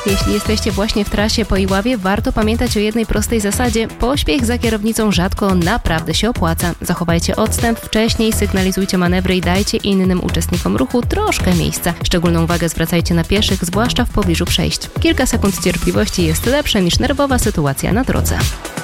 jeśli jesteście właśnie w trasie po Iławie, warto pamiętać o jednej prostej zasadzie. Pośpiech za kierownicą rzadko naprawdę się opłaca. Zachowajcie odstęp, wcześniej sygnalizujcie manewry i dajcie innym uczestnikom ruchu troszkę miejsca. Szczególną uwagę zwracajcie na pieszych, zwłaszcza w pobliżu przejść. Kilka sekund cierpliwości jest lepsze niż nerwowa sytuacja na drodze.